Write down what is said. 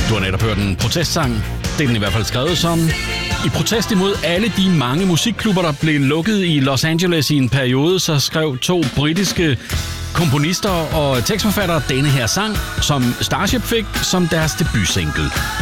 Du har netop hørt en protestsang. Det er den i hvert fald skrevet som. I protest imod alle de mange musikklubber, der blev lukket i Los Angeles i en periode, så skrev 2 britiske komponister og tekstforfattere denne her sang, som Starship fik som deres debutsingle.